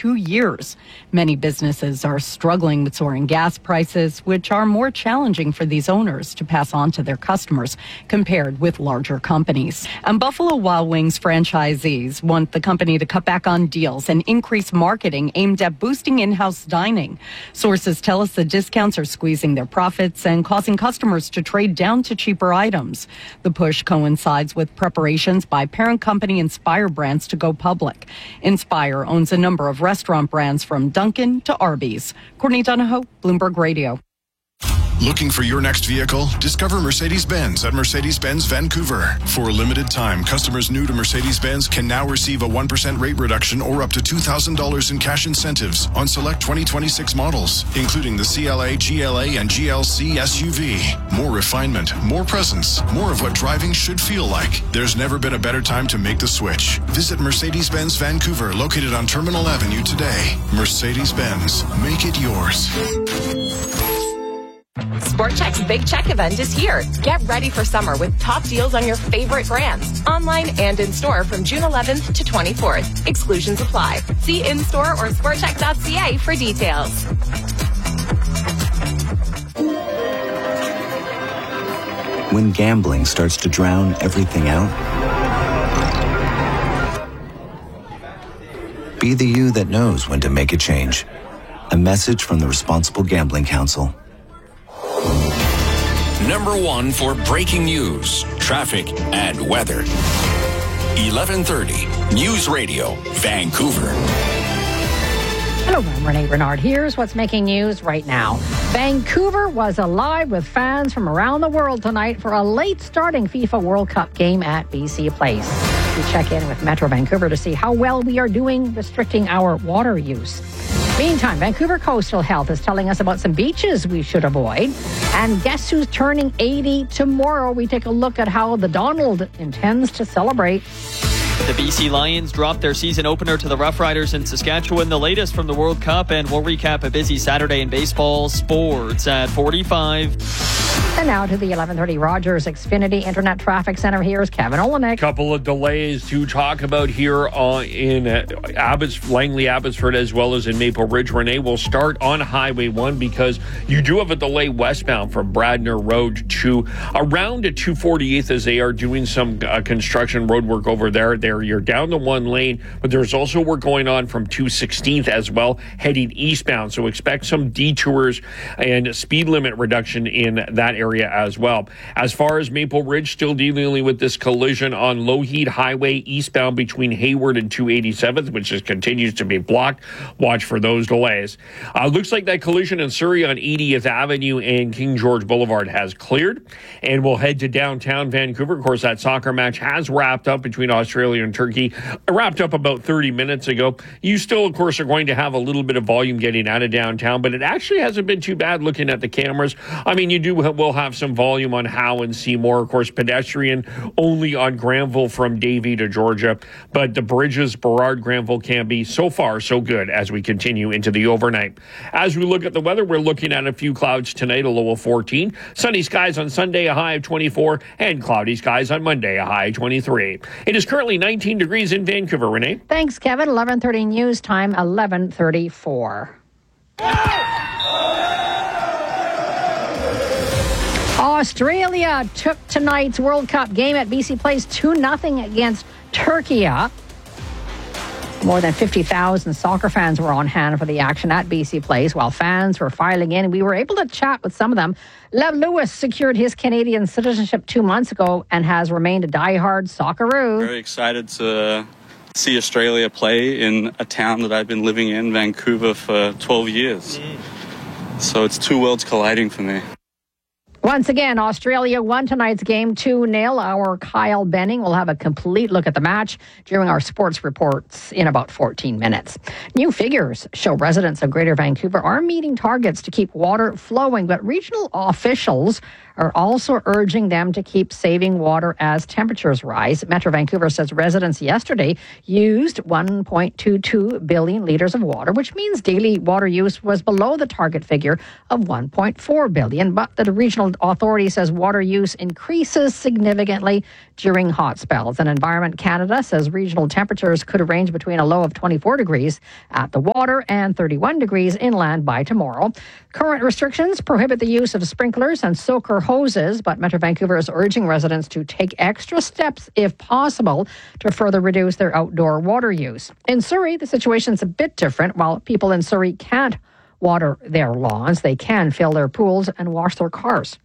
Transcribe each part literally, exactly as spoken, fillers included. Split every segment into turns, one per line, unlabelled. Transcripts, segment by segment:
two years. Many businesses are struggling with soaring gas prices, which are more challenging for these owners to pass on to their customers compared with larger companies. And Buffalo Wild Wings franchisees want the company to cut back on deals and increase marketing aimed at boosting in-house dining. Sources tell us the discounts are squeezing their profits and causing customers to trade down to cheaper items. The push coincides with preparations by parent company Inspire Brands to go public. Inspire owns a number of restaurant brands from Dunkin' to Arby's. Courtney Donahoe, Bloomberg Radio.
Looking for your next vehicle? Discover Mercedes-Benz at Mercedes-Benz Vancouver. For a limited time, customers new to Mercedes-Benz can now receive a one percent rate reduction or up to two thousand dollars in cash incentives on select twenty twenty-six models, including the C L A, G L A, and G L C S U V. More refinement, more presence, more of what driving should feel like. There's never been a better time to make the switch. Visit Mercedes-Benz Vancouver, located on Terminal Avenue today. Mercedes-Benz, make it yours.
Sport Chek's Big Check event is here. Get ready for summer with top deals on your favorite brands, online and in store from June eleventh to twenty-fourth. Exclusions apply. See in-store or sport chek dot c a for details.
When gambling starts to drown everything out, be the you that knows when to make a change. A message from the Responsible Gambling Council.
Number one for breaking news, traffic, and weather. eleven thirty News Radio, Vancouver.
Hello, I'm Renee Bernard. Here's what's making news right now. Vancouver was alive with fans from around the world tonight for a late starting FIFA World Cup game at B C Place. We check in with Metro Vancouver to see how well we are doing restricting our water use. Meantime, Vancouver Coastal Health is telling us about some beaches we should avoid. And guess who's turning eighty tomorrow? We take a look at how the Donald intends to celebrate.
The B C Lions dropped their season opener to the Rough Riders in Saskatchewan, the latest from the World Cup, and we'll recap a busy Saturday in baseball sports at forty-five.
And now to the eleven thirty Rogers Xfinity Internet Traffic Center. Here's Kevin Olenek.
Couple of delays to talk about here uh, in uh, Abbots, Langley, Abbotsford, as well as in Maple Ridge. Renee, will start on Highway one because you do have a delay westbound from Bradner Road to around at two forty-eighth as they are doing some uh, construction road work over there. There, you're down to one lane, but there's also work going on from two sixteenth as well, heading eastbound. So expect some detours and speed limit reduction in that area as well. As far as Maple Ridge, still dealing with this collision on Lougheed Highway eastbound between Hayward and two eighty-seventh, which is, continues to be blocked. Watch for those delays. Uh, looks like that collision in Surrey on eightieth Avenue and King George Boulevard has cleared, and we'll head to downtown Vancouver. Of course, that soccer match has wrapped up between Australia and Turkey. It wrapped up about thirty minutes ago. You still, of course, are going to have a little bit of volume getting out of downtown, but it actually hasn't been too bad looking at the cameras. I mean, you do will have some volume on Howe and Seymour. Of course, pedestrian only on Granville from Davie to Georgia, but the bridges, Burrard, Granville, Cambie, so far so good as we continue into the overnight. As we look at the weather, we're looking at a few clouds tonight, a low of fourteen. Sunny skies on Sunday, a high of twenty-four, and cloudy skies on Monday, a high of twenty-three. It is currently nineteen degrees in Vancouver. Renee?
Thanks, Kevin. eleven thirty news time, eleven thirty-four. Australia took tonight's World Cup game at B C Place two nothing against Turkey. More than fifty thousand soccer fans were on hand for the action at B C Place while fans were filing in. We were able to chat with some of them. Lev Lewis secured his Canadian citizenship two months ago and has remained a diehard Socceroo.
Very excited to see Australia play in a town that I've been living in, Vancouver, for twelve years. Mm. So it's two worlds colliding for me.
Once again, Australia won tonight's game two nil. Our Kyle Benning will have a complete look at the match during our sports reports in about fourteen minutes. New figures show residents of Greater Vancouver are meeting targets to keep water flowing, but regional officials are also urging them to keep saving water as temperatures rise. Metro Vancouver says residents yesterday used one point two two billion litres of water, which means daily water use was below the target figure of one point four billion. But the regional authority says water use increases significantly during hot spells. And Environment Canada says regional temperatures could range between a low of twenty-four degrees at the water and thirty-one degrees inland by tomorrow. Current restrictions prohibit the use of sprinklers and soaker hoses, but Metro Vancouver is urging residents to take extra steps, if possible, to further reduce their outdoor water use. In Surrey, the situation is a bit different. While people in Surrey can't water their lawns, they can fill their pools and wash their cars.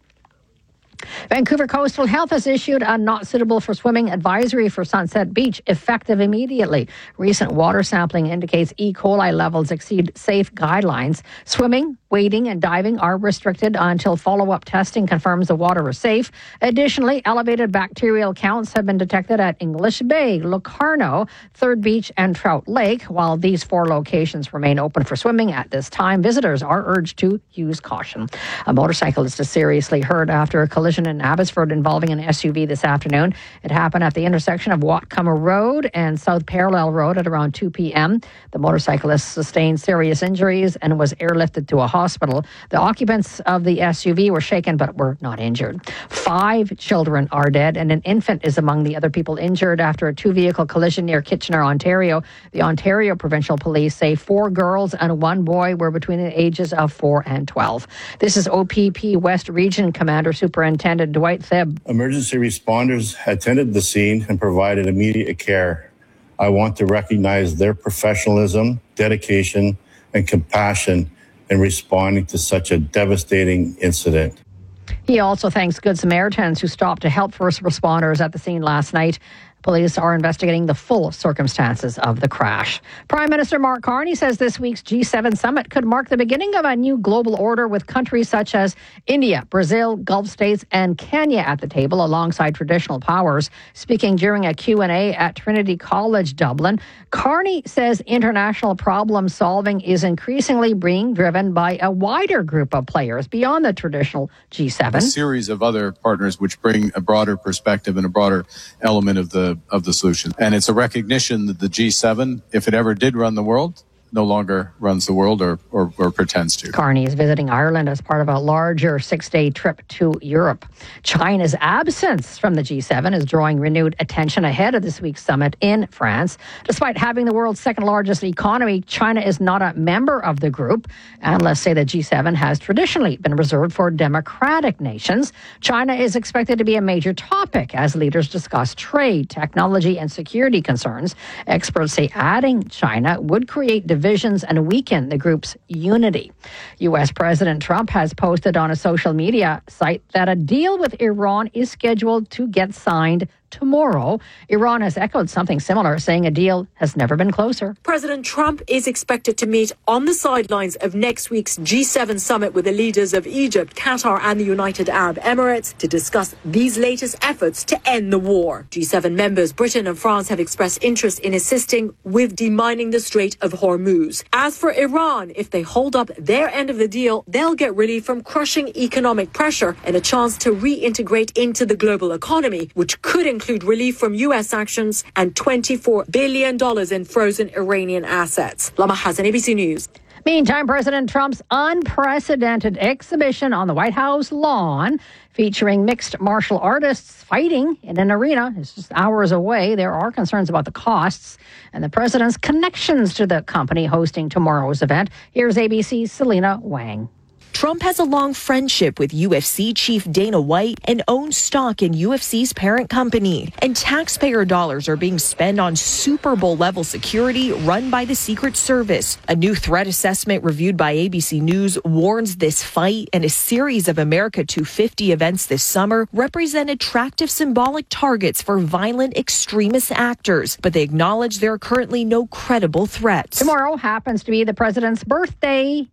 Vancouver Coastal Health has issued a not suitable for swimming advisory for Sunset Beach, effective immediately. Recent water sampling indicates E. coli levels exceed safe guidelines. Swimming, wading and diving are restricted until follow-up testing confirms the water is safe. Additionally, elevated bacterial counts have been detected at English Bay, Locarno, Third Beach and Trout Lake. While these four locations remain open for swimming at this time, visitors are urged to use caution. A motorcyclist is seriously hurt after a collision in Abbotsford involving an S U V this afternoon. It happened at the intersection of Whatcoma Road and South Parallel Road at around two p.m. The motorcyclist sustained serious injuries and was airlifted to a hospital. The occupants of the S U V were shaken but were not injured. Five children are dead and an infant is among the other people injured after a two-vehicle collision near Kitchener, Ontario. The Ontario Provincial Police say four girls and one boy were between the ages of four and twelve. This is O P P West Region Commander Superintendent Dwight Thebb.
Emergency responders attended the scene and provided immediate care. I want to recognize their professionalism, dedication, and compassion in responding to such a devastating incident.
He also thanks Good Samaritans who stopped to help first responders at the scene last night. Police are investigating the full circumstances of the crash. Prime Minister Mark Carney says this week's G seven summit could mark the beginning of a new global order with countries such as India, Brazil, Gulf states, and Kenya at the table alongside traditional powers. Speaking during a Q and A at Trinity College, Dublin, Carney says international problem solving is increasingly being driven by a wider group of players beyond the traditional G seven.
A series of other partners which bring a broader perspective and a broader element of the of the solution. And it's a recognition that the G seven, if it ever did run the world, no longer runs the world or, or, or pretends to.
Carney is visiting Ireland as part of a larger six-day trip to Europe. China's absence from the G seven is drawing renewed attention ahead of this week's summit in France. Despite having the world's second-largest economy, China is not a member of the group. Analysts say the G seven has traditionally been reserved for democratic nations. China is expected to be a major topic as leaders discuss trade, technology, and security concerns. Experts say adding China would create divisions and weaken the group's unity. U S President Trump has posted on a social media site that a deal with Iran is scheduled to get signed tomorrow. Iran has echoed something similar, saying a deal has never been closer.
President Trump is expected to meet on the sidelines of next week's G seven summit with the leaders of Egypt, Qatar and the United Arab Emirates to discuss these latest efforts to end the war. G seven members Britain and France have expressed interest in assisting with demining the Strait of Hormuz. As for Iran, if they hold up their end of the deal, they'll get relief from crushing economic pressure and a chance to reintegrate into the global economy, which could include relief from U S sanctions and twenty-four billion dollars in frozen Iranian assets. Lama Hassan, A B C News.
Meantime, President Trump's unprecedented exhibition on the White House lawn featuring mixed martial artists fighting in an arena is just hours away. There are concerns about the costs and the president's connections to the company hosting tomorrow's event. Here's A B C's Selena Wang.
Trump has a long friendship with U F C chief Dana White and owns stock in U F C's parent company. And taxpayer dollars are being spent on Super Bowl level security run by the Secret Service. A new threat assessment reviewed by A B C News warns this fight and a series of America two fifty events this summer represent attractive symbolic targets for violent extremist actors. But they acknowledge there are currently no credible threats.
Tomorrow happens to be the president's birthday.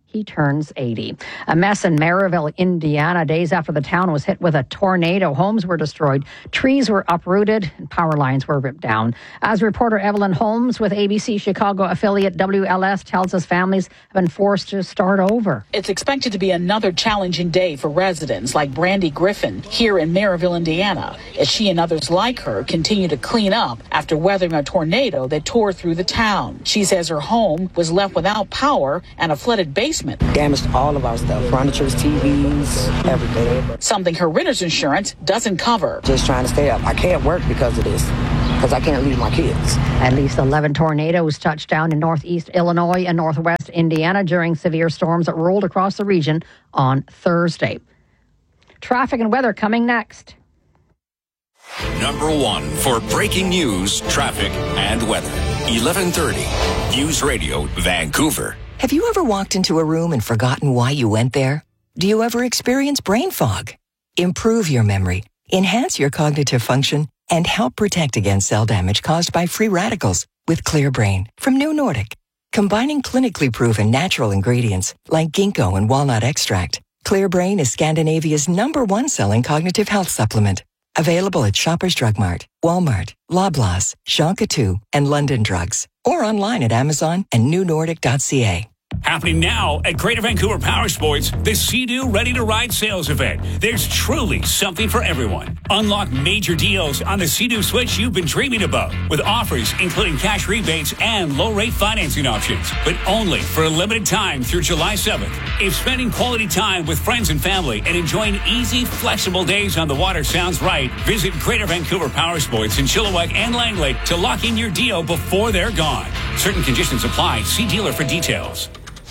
He turns eighty. A mess in Maryville, Indiana, days after the town was hit with a tornado. Homes were destroyed, trees were uprooted, and power lines were ripped down. As reporter Evelyn Holmes with A B C Chicago affiliate W L S tells us, families have been forced to start over.
It's expected to be another challenging day for residents like Brandy Griffin here in Maryville, Indiana, as she and others like her continue to clean up after weathering a tornado that tore through the town. She says her home was left without power and a flooded basement.
Damaged all of our stuff, furniture, T Vs, everything.
Something her renter's insurance doesn't cover.
Just trying to stay up. I can't work because of this, because I can't leave my kids.
At least eleven tornadoes touched down in northeast Illinois and northwest Indiana during severe storms that rolled across the region on Thursday. Traffic and weather coming next.
Number one for breaking news, traffic, and weather. eleven thirty News Radio, Vancouver.
Have you ever walked into a room and forgotten why you went there? Do you ever experience brain fog? Improve your memory, enhance your cognitive function, and help protect against cell damage caused by free radicals with Clear Brain from New Nordic. Combining clinically proven natural ingredients like ginkgo and walnut extract, Clear Brain is Scandinavia's number one selling cognitive health supplement. Available at Shoppers Drug Mart, Walmart, Loblaws, Shonka two, and London Drugs. Or online at Amazon and new nordic dot c a.
Happening now at Greater Vancouver Power Sports, the Sea-Doo Ready to Ride sales event. There's truly something for everyone. Unlock major deals on the Sea-Doo Switch you've been dreaming about, with offers including cash rebates and low-rate financing options, but only for a limited time through July seventh. If spending quality time with friends and family and enjoying easy, flexible days on the water sounds right, visit Greater Vancouver Power Sports in Chilliwack and Langley to lock in your deal before they're gone. Certain conditions apply. See dealer for details.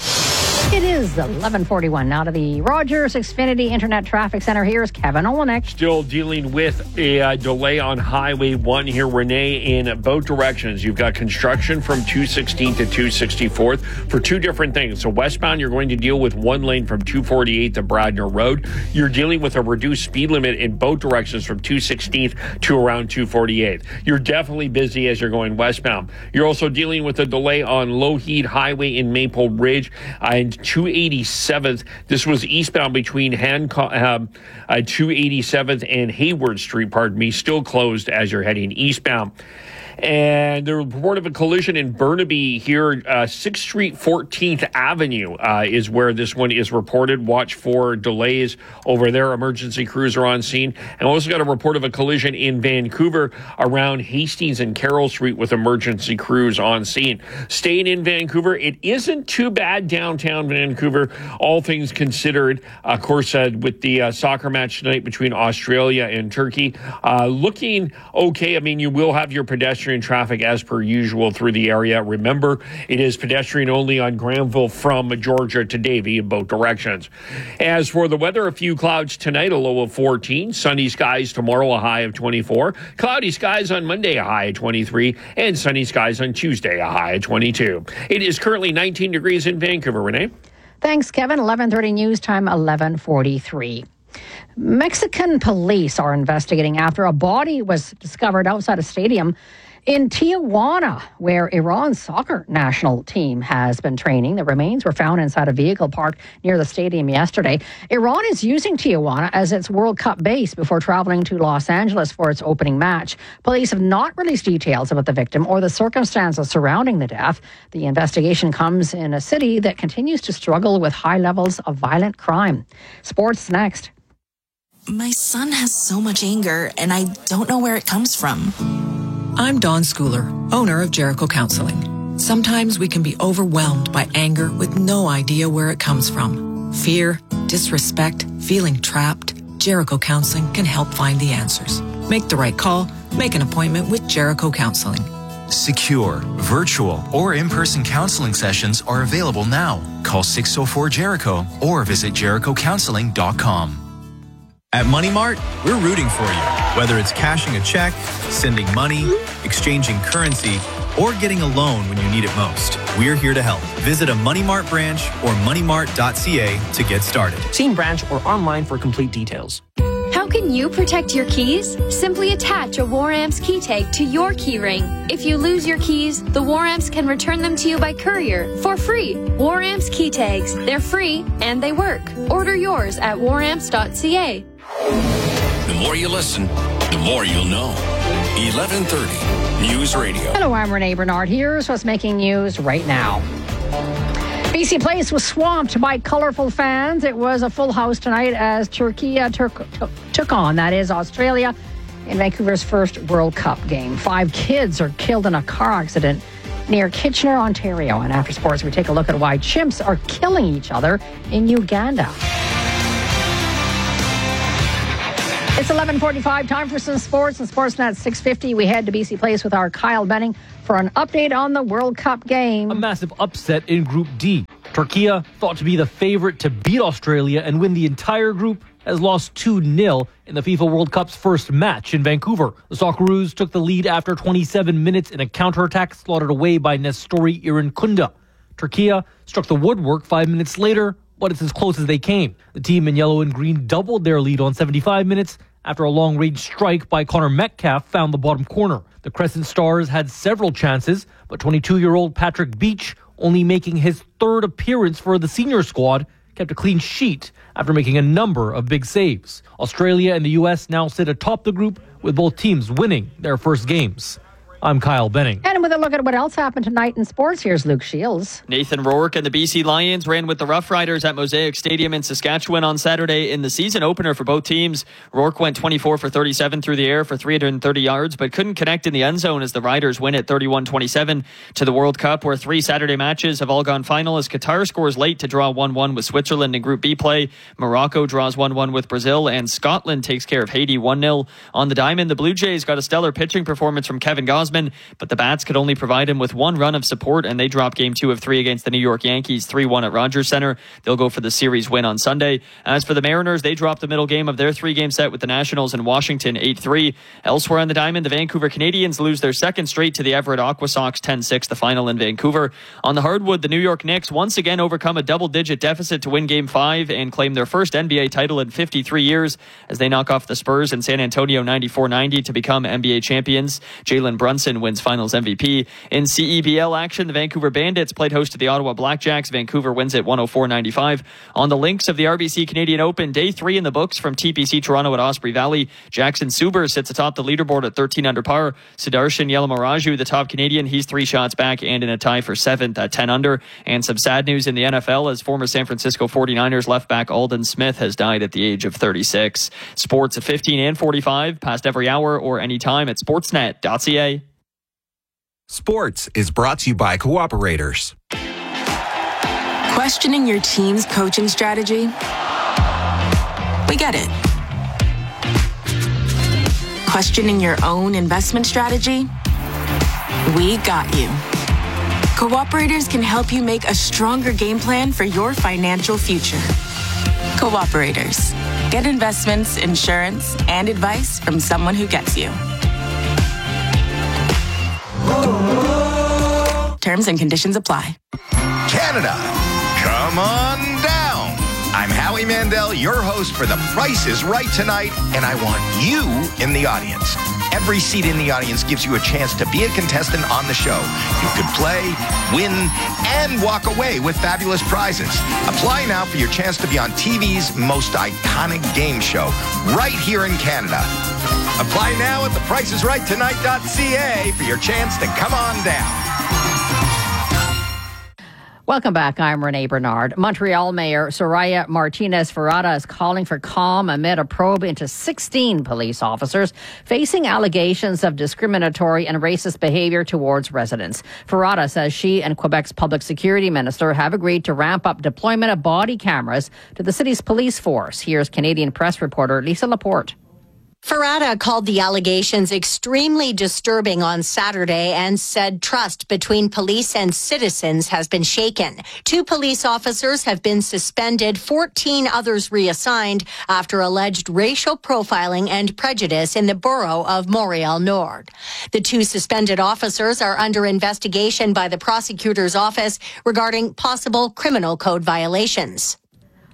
It is eleven forty-one now to the Rogers Xfinity Internet Traffic Center. Here's Kevin Olenek.
Still dealing with a uh, delay on Highway one here, Renee, in both directions. You've got construction from two sixteenth to two sixty-fourth for two different things. So westbound, you're going to deal with one lane from two forty-eight to Bradner Road. You're dealing with a reduced speed limit in both directions from two sixteenth to around two forty-eight. You're definitely busy as you're going westbound. You're also dealing with a delay on Lougheed Highway in Maple Ridge and two eighty-seventh. This was eastbound between Hancock, um, uh, two eighty-seventh and Hayward Street, pardon me, still closed as you're heading eastbound. And the report of a collision in Burnaby here, uh, sixth Street, fourteenth Avenue uh, is where this one is reported. Watch for delays over there. Emergency crews are on scene. And also got a report of a collision in Vancouver around Hastings and Carroll Street with emergency crews on scene. Staying in Vancouver, it isn't too bad downtown Vancouver, all things considered. Of course, uh, with the uh, soccer match tonight between Australia and Turkey, uh, looking okay. I mean, you will have your pedestrian traffic as per usual through the area. Remember, it is pedestrian only on Granville from Georgia to Davie in both directions. As for the weather, a few clouds tonight, a low of fourteen. Sunny skies tomorrow, a high of twenty-four. Cloudy skies on Monday, a high of twenty-three. And sunny skies on Tuesday, a high of twenty-two. It is currently nineteen degrees in Vancouver. Renee?
Thanks, Kevin. eleven thirty news time, eleven forty-three. Mexican police are investigating after a body was discovered outside a stadium in Tijuana, where Iran's soccer national team has been training. The remains were found inside a vehicle parked near the stadium yesterday. Iran is using Tijuana as its World Cup base before traveling to Los Angeles for its opening match. Police have not released details about the victim or the circumstances surrounding the death. The investigation comes in a city that continues to struggle with high levels of violent crime. Sports next.
My son has so much anger, and I don't know where it comes from.
I'm Dawn Schooler, owner of Jericho Counseling. Sometimes we can be overwhelmed by anger with no idea where it comes from. Fear, disrespect, feeling trapped. Jericho Counseling can help find the answers. Make the right call. Make an appointment with Jericho Counseling.
Secure, virtual, or in-person counseling sessions are available now. Call six oh four Jericho or visit jericho counseling dot com.
At Money Mart, we're rooting for you. Whether it's cashing a check, sending money, exchanging currency, or getting a loan when you need it most, we're here to help. Visit a Money Mart branch or money mart dot c a to get started.
See branch or online for complete details.
How can
can you protect your keys? Simply attach a Waramps key tag to your key ring. If you lose your keys, the Waramps can return them to you by courier for free. Waramps key tags. They're free and they work. Order yours at waramps dot c a.
The more you listen, the more you'll know. eleven thirty News Radio.
Hello, I'm Renee Bernard. Here's what's making news right now. B C Place was swamped by colorful fans. It was a full house tonight as Turkey took, took, took on, that is, Australia in Vancouver's first World Cup game. Five kids are killed in a car accident near Kitchener, Ontario. And after sports, we take a look at why chimps are killing each other in Uganda. It's eleven forty-five, time for some sports. And Sportsnet six fifty, we head to B C Place with our Kyle Benning for an update on the World Cup game.
A massive upset in Group D. Turkey, thought to be the favorite to beat Australia and win the entire group, has lost two nil in the FIFA World Cup's first match in Vancouver. The Socceroos took the lead after twenty-seven minutes in a counterattack slaughtered away by Nestori Irinkunda. Turkey struck the woodwork five minutes later, but it's as close as they came. The team in yellow and green doubled their lead on seventy-five minutes after a long-range strike by Connor Metcalf found the bottom corner. The Crescent Stars had several chances, but twenty-two-year-old Patrick Beach, only making his third appearance for the senior squad, kept a clean sheet after making a number of big saves. Australia and the U S now sit atop the group, with both teams winning their first games. I'm Kyle Benning.
And with a look at what else happened tonight in sports, here's Luke Shields.
Nathan Rourke and the B C Lions ran with the Rough Riders at Mosaic Stadium in Saskatchewan on Saturday in the season opener for both teams. Rourke went twenty-four for thirty-seven through the air for three hundred thirty yards, but couldn't connect in the end zone as the Riders win at thirty-one twenty-seven to the World Cup, where three Saturday matches have all gone final as Qatar scores late to draw one one with Switzerland in Group B play. Morocco draws one one with Brazil, and Scotland takes care of Haiti one nil. On the diamond, the Blue Jays got a stellar pitching performance from Kevin Gausman, but the Bats could only provide him with one run of support, and they dropped game two of three against the New York Yankees three one at Rogers Center. They'll go for the series win on Sunday. As for the Mariners, they dropped the middle game of their three-game set with the Nationals in Washington eight three. Elsewhere on the diamond, the Vancouver Canadians lose their second straight to the Everett Aquasox ten six, the final in Vancouver. On the hardwood, the New York Knicks once again overcome a double-digit deficit to win game five and claim their first N B A title in fifty-three years as they knock off the Spurs in San Antonio ninety-four ninety to become N B A champions. Jalen Brunson wins finals M V P. In C E B L action, the Vancouver Bandits played host to the Ottawa Blackjacks. Vancouver wins at one oh four ninety-five. On the links of the R B C Canadian Open, day three in the books from T P C Toronto at Osprey Valley. Jackson Suber sits atop the leaderboard at thirteen under par. Sudarshan Yelamaraju, the top Canadian, he's three shots back and in a tie for seventh at ten under. And some sad news in the N F L as former San Francisco forty-niners left back Aldon Smith has died at the age of thirty-six. Sports at fifteen and forty-five, past every hour or anytime at sportsnet dot c a.
Sports is brought to you by Cooperators.
Questioning your team's coaching strategy? We get it. Questioning your own investment strategy? We got you. Cooperators can help you make a stronger game plan for your financial future. Cooperators. Get investments, insurance, and advice from someone who gets you. Terms and conditions apply.
Canada, come on down. I'm Howie Mandel, your host for The Price is Right tonight, and I want you in the audience. Every seat in the audience gives you a chance to be a contestant on the show. You could play, win, and walk away with fabulous prizes. Apply now for your chance to be on T V's most iconic game show, right here in Canada. Apply now at the price is right tonight dot c a for your chance to come on down.
Welcome back. I'm Renee Bernard. Montreal Mayor Soraya Martinez Ferrada is calling for calm amid a probe into sixteen police officers facing allegations of discriminatory and racist behavior towards residents. Ferrada says she and Quebec's public security minister have agreed to ramp up deployment of body cameras to the city's police force. Here's Canadian press reporter Lisa Laporte.
Ferrada called the allegations extremely disturbing on Saturday and said trust between police and citizens has been shaken. Two police officers have been suspended, fourteen others reassigned after alleged racial profiling and prejudice in the borough of Montreal Nord. The two suspended officers are under investigation by the prosecutor's office regarding possible criminal code violations.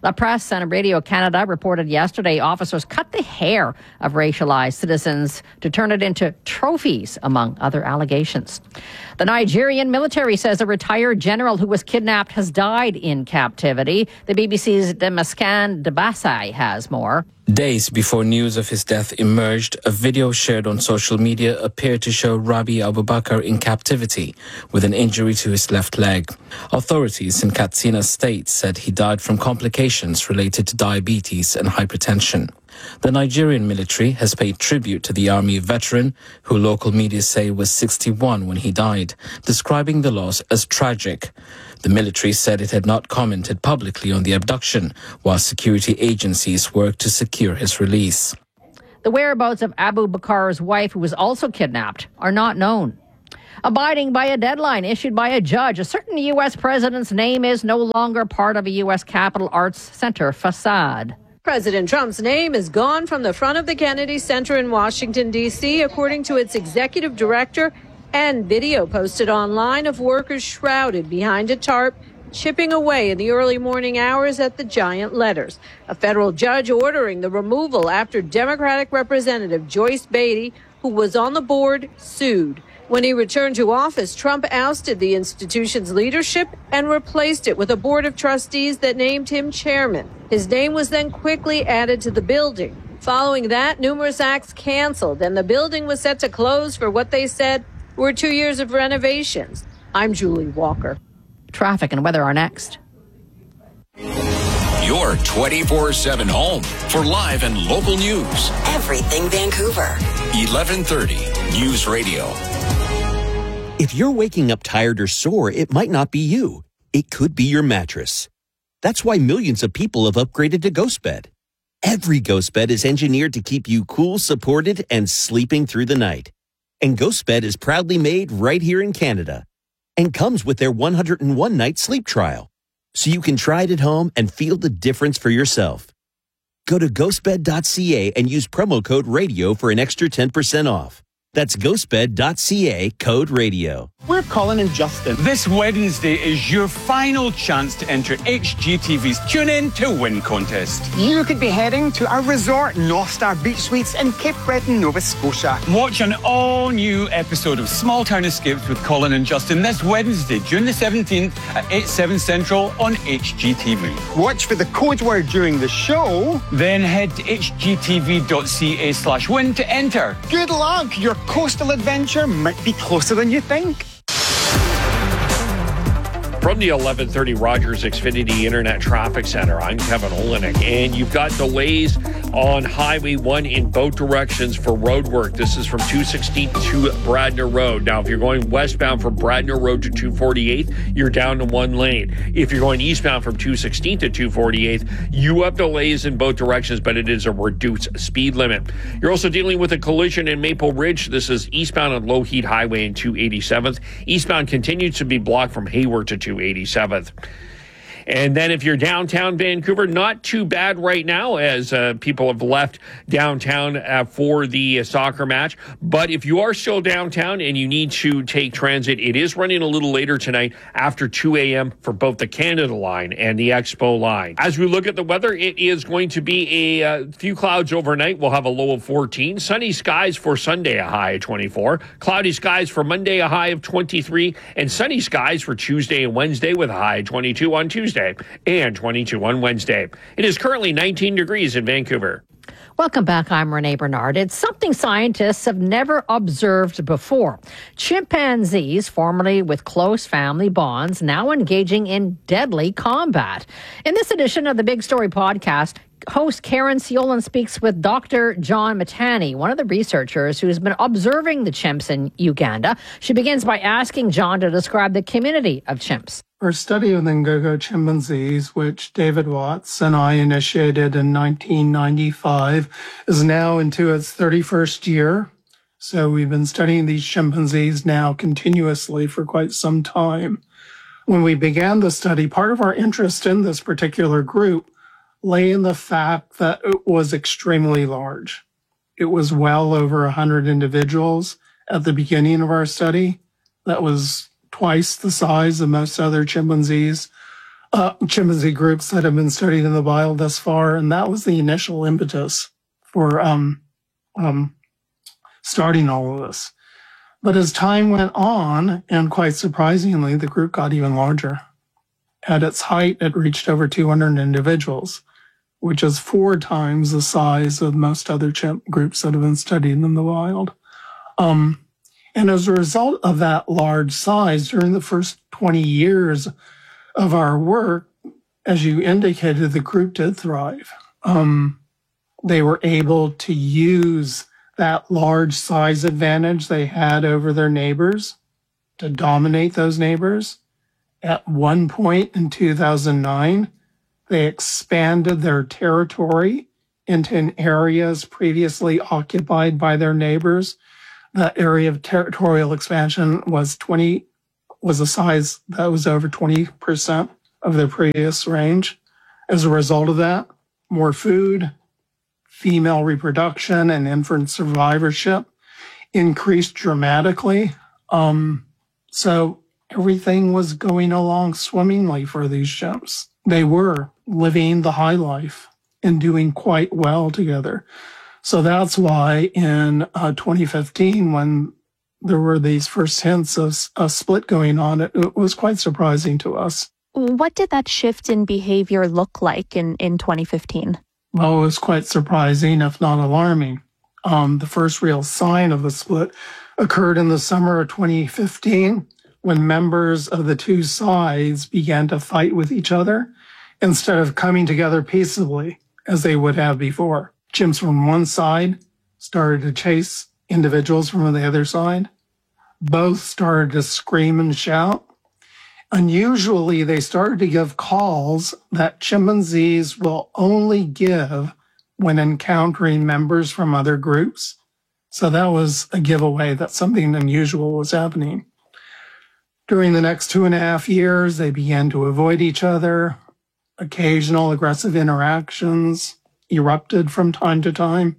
La Presse and Radio Canada reported yesterday officers cut the hair of racialized citizens to turn it into trophies, among other allegations. The Nigerian military says a retired general who was kidnapped has died in captivity. The B B C's Demascan Debasai has more.
Days before news of his death emerged, a video shared on social media appeared to show Rabi Abubakar in captivity with an injury to his left leg. Authorities in Katsina State said he died from complications related to diabetes and hypertension. The Nigerian military has paid tribute to the army veteran, who local media say was sixty-one when he died, describing the loss as tragic. The military said it had not commented publicly on the abduction, while security agencies worked to secure his release.
The whereabouts of Abu Bakar's wife, who was also kidnapped, are not known. Abiding by a deadline issued by a judge, a certain U S president's name is no longer part of a U S Capitol Arts Center facade.
President Trump's name is gone from the front of the Kennedy Center in Washington, D C, according to its executive director, and video posted online of workers shrouded behind a tarp, chipping away in the early morning hours at the giant letters. A federal judge ordering the removal after Democratic Representative Joyce Beatty, who was on the board, sued. When he returned to office, Trump ousted the institution's leadership and replaced it with a board of trustees that named him chairman. His name was then quickly added to the building. Following that, numerous acts canceled, and the building was set to close for what they said were two years of renovations. I'm Julie Walker.
Traffic and weather are next.
Your twenty-four seven home for live and local news.
Everything Vancouver.
eleven thirty News Radio.
If you're waking up tired or sore, it might not be you. It could be your mattress. That's why millions of people have upgraded to GhostBed. Every GhostBed is engineered to keep you cool, supported, and sleeping through the night. And GhostBed is proudly made right here in Canada and comes with their one hundred one night sleep trial, so you can try it at home and feel the difference for yourself. Go to ghostbed dot c a and use promo code RADIO for an extra ten percent off. That's ghostbed dot c a, code radio.
We're Colin and Justin. This Wednesday is your final chance to enter H G T V's Tune In to Win contest.
You could be heading to our resort, North Star Beach Suites in Cape Breton, Nova Scotia.
Watch an all-new episode of Small Town Escapes with Colin and Justin this Wednesday, June the seventeenth at eight, seven Central on H G T V.
Watch for the code word during the show.
Then head to h g t v dot c a slash win to enter.
Good luck! Your coastal adventure might be closer than you think.
From the eleven thirty Rogers Xfinity Internet Traffic Center, I'm Kevin Olenek, and you've got delays on Highway one in both directions for road work. This is from two sixteenth to Bradner Road. Now, if you're going westbound from Bradner Road to two forty-eighth, you're down to one lane. If you're going eastbound from two sixteenth to two forty-eighth, you have delays in both directions, but it is a reduced speed limit. You're also dealing with a collision in Maple Ridge. This is eastbound on Lougheed Highway in two eighty-seventh. Eastbound continues to be blocked from Hayward to two eighty-seventh. And then if you're downtown Vancouver, not too bad right now as uh, people have left downtown uh, for the uh, soccer match. But if you are still downtown and you need to take transit, it is running a little later tonight after two a.m. for both the Canada line and the Expo line. As we look at the weather, it is going to be a uh, few clouds overnight. We'll have a low of fourteen. Sunny skies for Sunday, a high of twenty-four. Cloudy skies for Monday, a high of twenty-three. And sunny skies for Tuesday and Wednesday with a high of twenty-two on Tuesday. And twenty-two on Wednesday. It is currently nineteen degrees in Vancouver.
Welcome back. I'm Renee Bernard. It's something scientists have never observed before. Chimpanzees, formerly with close family bonds, now engaging in deadly combat. In this edition of the Big Story podcast, host Karen Siolan speaks with Doctor John Matani, one of the researchers who's been observing the chimps in Uganda. She begins by asking John to describe the community of chimps.
Our study of the Ngoko chimpanzees, which David Watts and I initiated in nineteen ninety-five, is now into its thirty-first year. So we've been studying these chimpanzees now continuously for quite some time. When we began the study, part of our interest in this particular group lay in the fact that it was extremely large. It was well over one hundred individuals at the beginning of our study. That was twice the size of most other chimpanzees. uh, chimpanzee groups that have been studied in the wild thus far. And that was the initial impetus for um, um, starting all of this. But as time went on, and quite surprisingly, the group got even larger. At its height, it reached over two hundred individuals, which is four times the size of most other chimp groups that have been studied in the wild. Um, and as a result of that large size, during the first twenty years of our work, as you indicated, the group did thrive. Um, they were able to use that large size advantage they had over their neighbors to dominate those neighbors. At one point in two thousand nine, they expanded their territory into areas previously occupied by their neighbors. That area of territorial expansion was twenty, was a size that was over twenty percent of their previous range. As a result of that, more food, female reproduction, and infant survivorship increased dramatically. Um, so everything was going along swimmingly for these chimps. They were living the high life and doing quite well together. So that's why in uh, twenty fifteen, when there were these first hints of a split going on, it, it was quite surprising to us.
What did that shift in behavior look like in, in twenty fifteen?
Well, it was quite surprising, if not alarming. Um, the first real sign of the split occurred in the summer of twenty fifteen, when members of the two sides began to fight with each other instead of coming together peaceably as they would have before. Chimps from one side started to chase individuals from the other side. Both started to scream and shout. Unusually, they started to give calls that chimpanzees will only give when encountering members from other groups. So that was a giveaway that something unusual was happening. During the next two and a half years, they began to avoid each other. Occasional aggressive interactions erupted from time to time.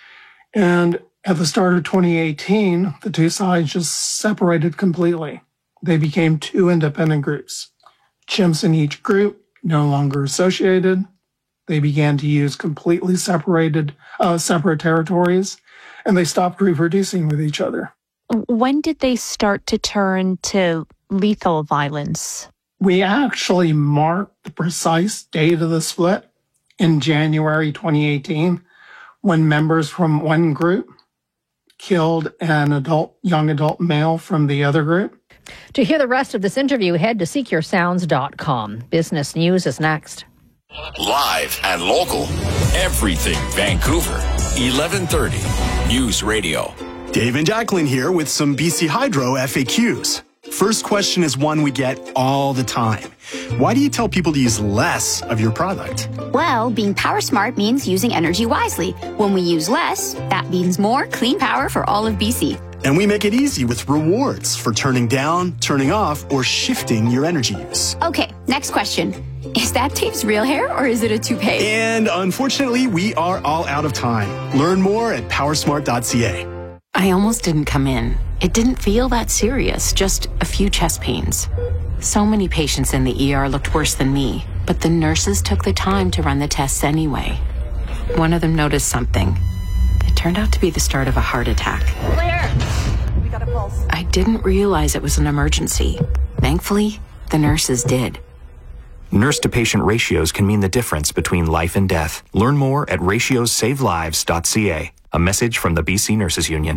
And at the start of twenty eighteen, the two sides just separated completely. They became two independent groups. Chimps in each group no longer associated. They began to use completely separated, uh, separate territories, and they stopped reproducing with each other.
When did they start to turn to lethal violence?
We actually marked the precise date of the split in January twenty eighteen, when members from one group killed an adult, young adult male from the other group.
To hear the rest of this interview, head to seek your sounds dot com. Business News is next.
Live and local. Everything Vancouver. eleven thirty News Radio.
Dave and Jacqueline here with some B C Hydro F A Qs. First question is one we get all the time. Why do you tell people to use less of your product?
Well, being power smart means using energy wisely. When we use less, that means more clean power for all of B C.
And we make it easy with rewards for turning down, turning off, or shifting your energy use.
Okay, next question. Is that Dave's real hair or is it a toupee?
And unfortunately, we are all out of time. Learn more at power smart dot c a.
I almost didn't come in. It didn't feel that serious, just a few chest pains. So many patients in the E R looked worse than me, but the nurses took the time to run the tests anyway. One of them noticed something. It turned out to be the start of a heart attack.
Clear! We got a pulse.
I didn't realize it was an emergency. Thankfully, the nurses did.
Nurse-to-patient ratios can mean the difference between life and death. Learn more at ratios save lives dot c a. A message from the B C Nurses Union.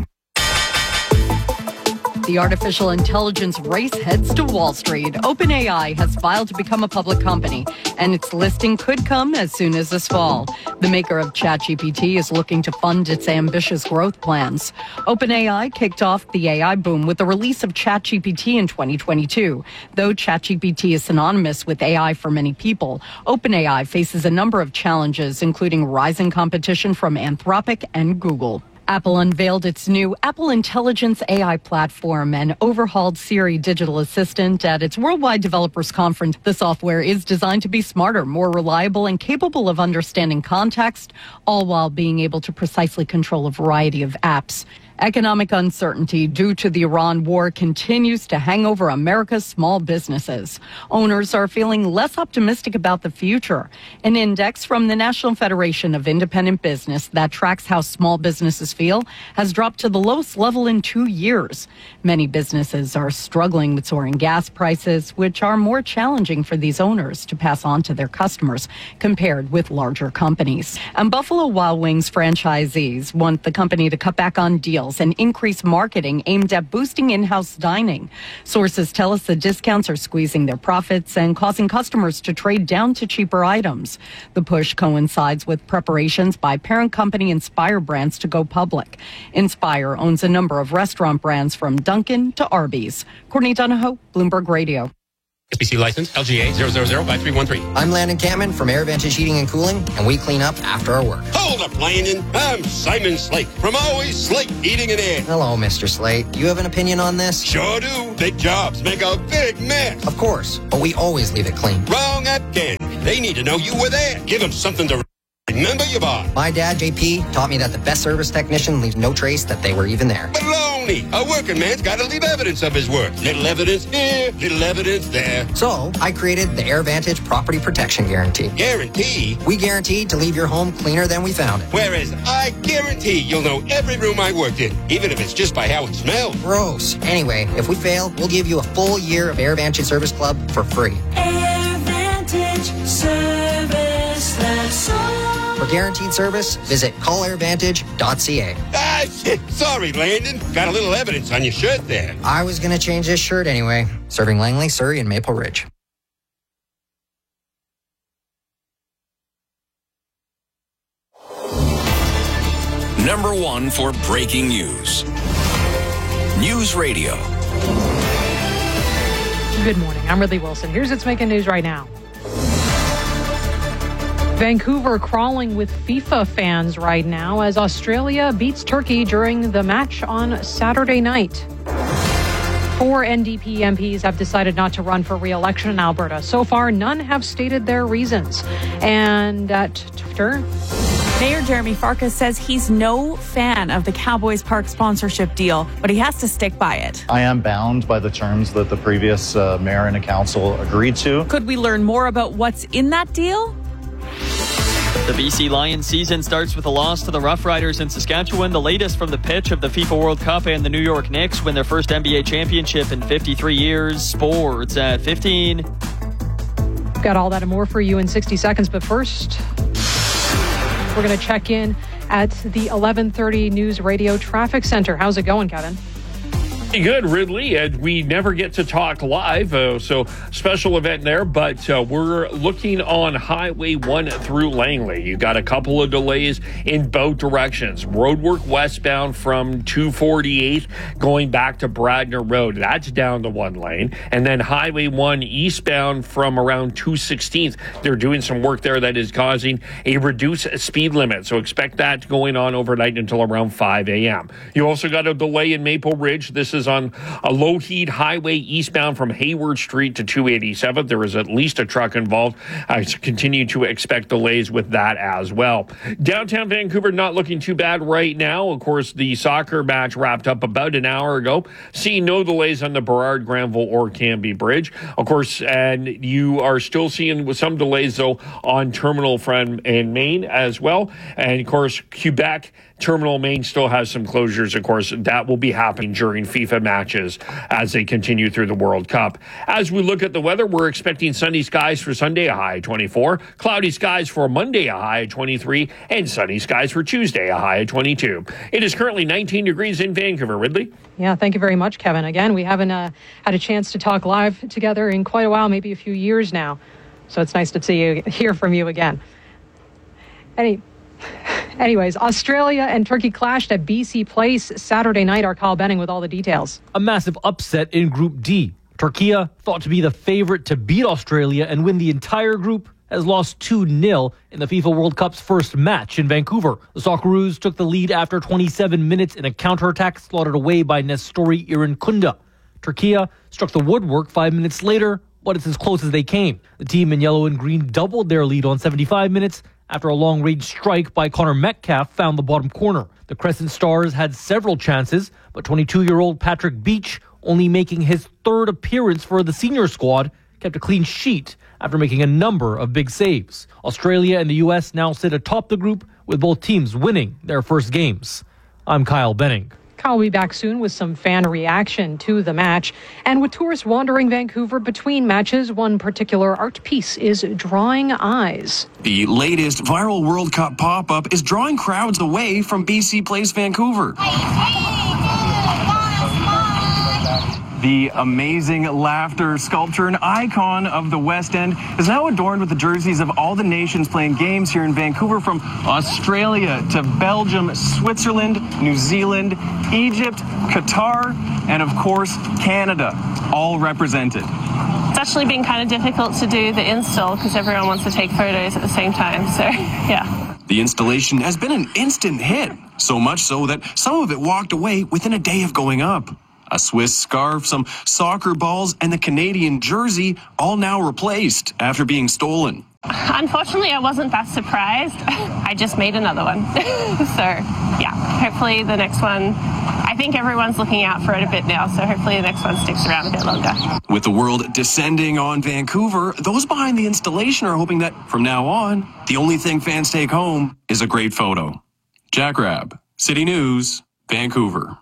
The artificial intelligence race heads to Wall Street. OpenAI has filed to become a public company, and its listing could come as soon as this fall. The maker of ChatGPT is looking to fund its ambitious growth plans. OpenAI kicked off the A I boom with the release of ChatGPT in twenty twenty-two. Though ChatGPT is synonymous with A I for many people, OpenAI faces a number of challenges, including rising competition from Anthropic and Google. Apple unveiled its new Apple Intelligence A I platform and overhauled Siri digital assistant at its Worldwide Developers Conference. The software is designed to be smarter, more reliable, and capable of understanding context, all while being able to precisely control a variety of apps. Economic uncertainty due to the Iran war continues to hang over America's small businesses. Owners are feeling less optimistic about the future. An index from the National Federation of Independent Business that tracks how small businesses feel has dropped to the lowest level in two years. Many businesses are struggling with soaring gas prices, which are more challenging for these owners to pass on to their customers compared with larger companies. And Buffalo Wild Wings franchisees want the company to cut back on deals and increase marketing aimed at boosting in-house dining. Sources tell us the discounts are squeezing their profits and causing customers to trade down to cheaper items. The push coincides with preparations by parent company Inspire Brands to go public. Inspire owns a number of restaurant brands from Dunkin' to Arby's. Courtney Donahoe, Bloomberg Radio.
S B C license L G A zero zero zero five three one three.
I'm Landon Cameron from AirVantage Heating and Cooling, and we clean up after our work.
Hold up, Landon. I'm Simon Slate from Always Slate Heating and Air.
Hello, Mister Slate. You have an opinion on this?
Sure do. Big jobs make a big mess.
Of course, but we always leave it clean.
Wrong again. They need to know you were there. Give them something to remember you by.
My dad, J P, taught me that the best service technician leaves no trace that they were even there.
Baloney! A working man's got to leave evidence of his work. Little evidence here, little evidence there.
So, I created the AirVantage Property Protection Guarantee.
Guarantee?
We guarantee to leave your home cleaner than we found it.
Whereas I guarantee you'll know every room I worked in, even if it's just by how it smells.
Gross. Anyway, if we fail, we'll give you a full year of AirVantage Service Club for free.
AirVantage Service, that's all.
For guaranteed service, visit call air vantage dot c a.
Ah, shit. Sorry, Landon. Got a little evidence on your shirt there.
I was going to change this shirt anyway. Serving Langley, Surrey, and Maple Ridge.
Number one for breaking news. News Radio.
Good morning. I'm Ridley Wilson. Here's what's making news right now. Vancouver crawling with FIFA fans right now as Australia beats Turkey during the match on Saturday night. Four N D P M Ps have decided not to run for re-election in Alberta. So far, none have stated their reasons. And at Twitter,
Mayor Jeremy Farkas says he's no fan of the Cowboys Park sponsorship deal, but he has to stick by it.
I am bound by the terms that the previous uh, mayor and a council agreed to.
Could we learn more about what's in that deal?
The B C Lions season starts with a loss to the Rough Riders in Saskatchewan, the latest from the pitch of the FIFA World Cup, and the New York Knicks win their first N B A championship in fifty-three years. Sports at fifteen.
Got all that and more for you in sixty seconds, but first, we're going to check in at the eleven thirty News Radio Traffic Center. How's it going, Kevin?
Good, Ridley. And we never get to talk live, uh, so special event there. But uh, we're looking on Highway one through Langley. You got a couple of delays in both directions. Roadwork westbound from two forty-eight going back to Bradner Road. That's down to one lane. And then Highway one eastbound from around two sixteenth. They're doing some work there that is causing a reduced speed limit. So expect that going on overnight until around five a.m. You also got a delay in Maple Ridge. This is on a Lougheed Highway eastbound from Hayward Street to two eighty-seven. There is at least a truck involved. I continue to expect delays with that as well. Downtown Vancouver not looking too bad right now. Of course, the soccer match wrapped up about an hour ago. See no delays on the Burrard, Granville, or Canby Bridge. Of course, and you are still seeing some delays, though, on Terminal Friend in Maine as well. And, of course, Quebec Terminal Maine still has some closures, of course. That will be happening during FIFA matches as they continue through the World Cup. As we look at the weather, we're expecting sunny skies for Sunday, a high of twenty-four. Cloudy skies for Monday, a high of twenty-three. And sunny skies for Tuesday, a high of twenty-two. It is currently nineteen degrees in Vancouver. Ridley?
Yeah, thank you very much, Kevin. Again, we haven't uh, had a chance to talk live together in quite a while, maybe a few years now. So it's nice to see you, hear from you again. Any... Anyways, Australia and Turkey clashed at B C Place Saturday night. Our Kyle Benning with all the details.
A massive upset in Group D. Turkey, thought to be the favorite to beat Australia and win the entire group, has lost two nil in the FIFA World Cup's first match in Vancouver. The Socceroos took the lead after twenty-seven minutes in a counterattack slaughtered away by Nestori Irinkunda. Turkey struck the woodwork five minutes later, but it's as close as they came. The team in yellow and green doubled their lead on seventy-five minutes after a long-range strike by Connor Metcalf found the bottom corner. The Crescent Stars had several chances, but twenty-two-year-old Patrick Beach, only making his third appearance for the senior squad, kept a clean sheet after making a number of big saves. Australia and the U S now sit atop the group, with both teams winning their first games. I'm Kyle Benning.
Kyle will be back soon with some fan reaction to the match. And with tourists wandering Vancouver between matches, one particular art piece is drawing eyes.
The latest viral World Cup pop-up is drawing crowds away from B C Place Vancouver. The amazing laughter sculpture, an icon of the West End, is now adorned with the jerseys of all the nations playing games here in Vancouver, from Australia to Belgium, Switzerland, New Zealand, Egypt, Qatar, and of course, Canada, all represented.
It's actually been kind of difficult to do the install because everyone wants to take photos at the same time, so yeah.
The installation has been an instant hit, so much so that some of it walked away within a day of going up. A Swiss scarf, some soccer balls, and the Canadian jersey all now replaced after being stolen.
Unfortunately, I wasn't that surprised. I just made another one. So, yeah, hopefully the next one, I think everyone's looking out for it a bit now, so hopefully the next one sticks around a bit longer.
With the world descending on Vancouver, those behind the installation are hoping that from now on, the only thing fans take home is a great photo. Jack Rabb, City News, Vancouver.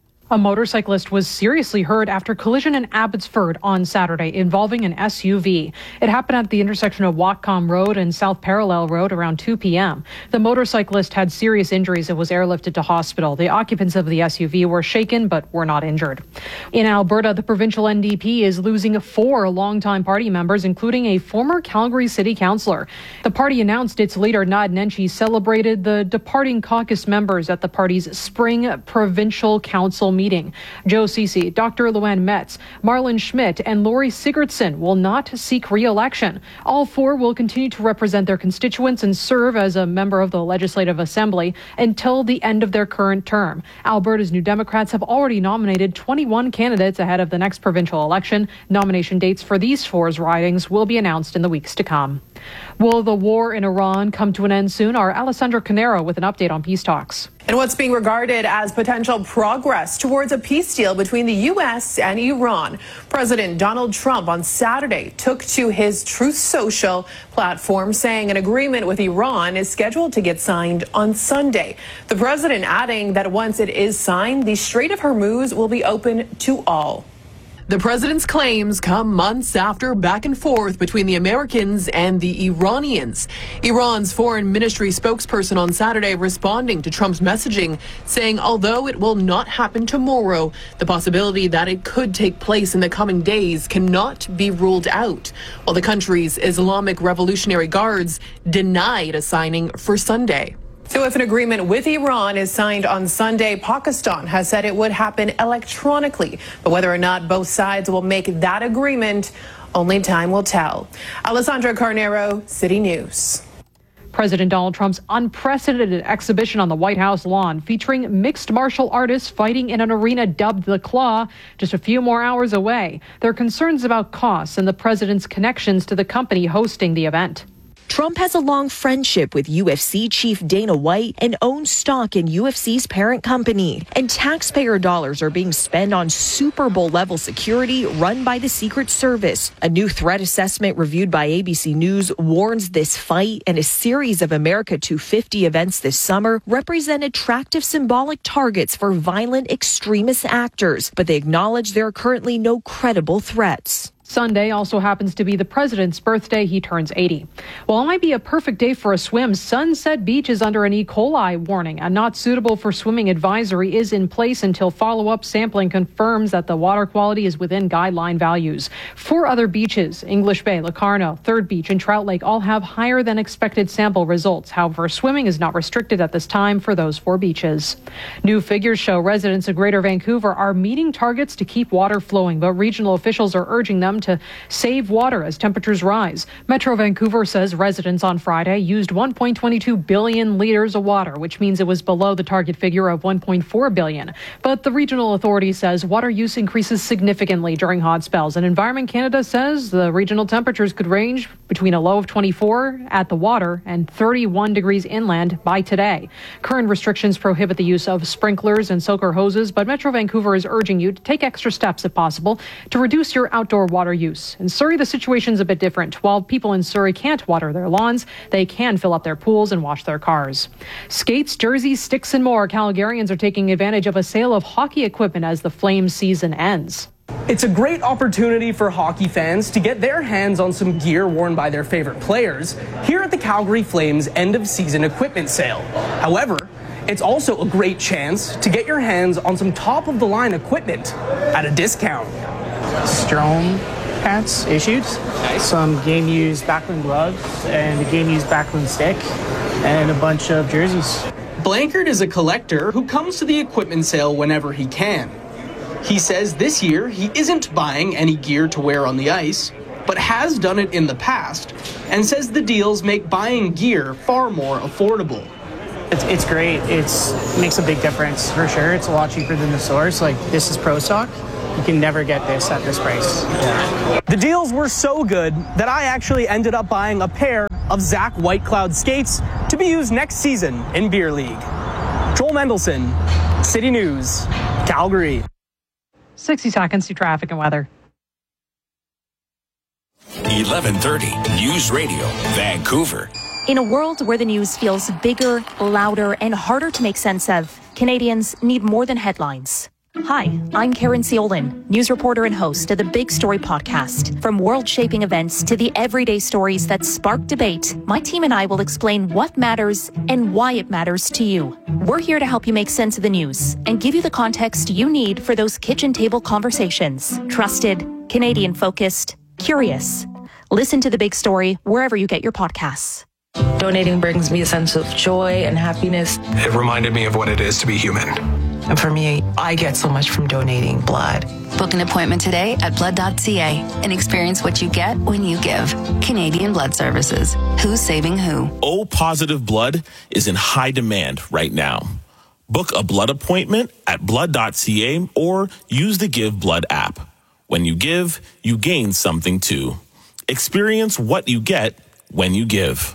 A motorcyclist was seriously hurt after collision in Abbotsford on Saturday involving an S U V. It happened at the intersection of Whatcom Road and South Parallel Road around two p.m. The motorcyclist had serious injuries and was airlifted to hospital. The occupants of the S U V were shaken but were not injured. In Alberta, the provincial N D P is losing four longtime party members, including a former Calgary city councillor. The party announced its leader, Nad Nenshi, celebrated the departing caucus members at the party's spring provincial council meeting. Joe Ceci, Doctor Luann Metz, Marlon Schmidt, and Lori Sigurdsson will not seek re-election. All four will continue to represent their constituents and serve as a member of the Legislative Assembly until the end of their current term. Alberta's New Democrats have already nominated twenty-one candidates ahead of the next provincial election. Nomination dates for these four ridings will be announced in the weeks to come. Will the war in Iran come to an end soon? Our Alessandra Canero with an update on peace talks.
And what's being regarded as potential progress towards a peace deal between the U S and Iran. President Donald Trump on Saturday took to his Truth Social platform, saying an agreement with Iran is scheduled to get signed on Sunday. The president adding that once it is signed, the Strait of Hormuz will be open to all. The president's claims come months after back and forth between the Americans and the Iranians. Iran's foreign ministry spokesperson on Saturday responding to Trump's messaging, saying although it will not happen tomorrow, the possibility that it could take place in the coming days cannot be ruled out, while the country's Islamic Revolutionary Guards denied a signing for Sunday. So if an agreement with Iran is signed on Sunday, Pakistan has said it would happen electronically. But whether or not both sides will make that agreement, only time will tell. Alessandra Carnero, City News.
President Donald Trump's unprecedented exhibition on the White House lawn featuring mixed martial artists fighting in an arena dubbed The Claw just a few more hours away. There are concerns about costs and the president's connections to the company hosting the event.
Trump has a long friendship with U F C chief Dana White and owns stock in U F C's parent company. And taxpayer dollars are being spent on Super Bowl level security run by the Secret Service. A new threat assessment reviewed by A B C News warns this fight and a series of America two fifty events this summer represent attractive symbolic targets for violent extremist actors, but they acknowledge there are currently no credible threats.
Sunday also happens to be the president's birthday. He turns eighty. While it might be a perfect day for a swim, Sunset Beach is under an E. coli warning. A not suitable for swimming advisory is in place until follow-up sampling confirms that the water quality is within guideline values. Four other beaches, English Bay, Locarno, Third Beach, and Trout Lake, all have higher than expected sample results. However, swimming is not restricted at this time for those four beaches. New figures show residents of Greater Vancouver are meeting targets to keep water flowing, but regional officials are urging them them to save water as temperatures rise. Metro Vancouver says residents on Friday used one point two two billion litres of water, which means it was below the target figure of one point four billion. But the regional authority says water use increases significantly during hot spells. And Environment Canada says the regional temperatures could range between a low of twenty-four at the water and thirty-one degrees inland by today. Current restrictions prohibit the use of sprinklers and soaker hoses, but Metro Vancouver is urging you to take extra steps if possible to reduce your outdoor water use. In Surrey, the situation's a bit different. While people in Surrey can't water their lawns, they can fill up their pools and wash their cars. Skates, jerseys, sticks, and more. Calgarians are taking advantage of a sale of hockey equipment as the Flames season ends.
It's a great opportunity for hockey fans to get their hands on some gear worn by their favorite players here at the Calgary Flames end-of-season equipment sale. However, it's also a great chance to get your hands on some top-of-the-line equipment at a discount.
Strome pants issued, some game-used backline gloves, and a game-used backline stick, and a bunch of jerseys.
Blankard is a collector who comes to the equipment sale whenever he can. He says this year he isn't buying any gear to wear on the ice, but has done it in the past, and says the deals make buying gear far more affordable.
It's, it's great. It's makes a big difference for sure. It's a lot cheaper than the source. Like, this is Pro Stock. You can never get this at this price. Yeah.
The deals were so good that I actually ended up buying a pair of Zach Whitecloud skates to be used next season in Beer League. Joel Mendelson, City News, Calgary.
sixty seconds to traffic and weather.
eleven thirty News Radio, Vancouver.
In a world where the news feels bigger, louder, and harder to make sense of, Canadians need more than headlines. Hi, I'm Karen Ciolin, news reporter and host of the Big Story podcast. From world-shaping events to the everyday stories that spark debate, my team and I will explain what matters and why it matters to you. We're here to help you make sense of the news and give you the context you need for those kitchen table conversations. Trusted, Canadian-focused, curious. Listen to The Big Story wherever you get your podcasts.
Donating brings me a sense of joy and happiness.
It reminded me of what it is to be human.
And for me, I get so much from donating blood.
Book an appointment today at blood dot c a and experience what you get when you give. Canadian Blood Services. Who's saving who?
O positive blood is in high demand right now. Book a blood appointment at blood dot c a or use the Give Blood app. When you give, you gain something too. Experience what you get when you give.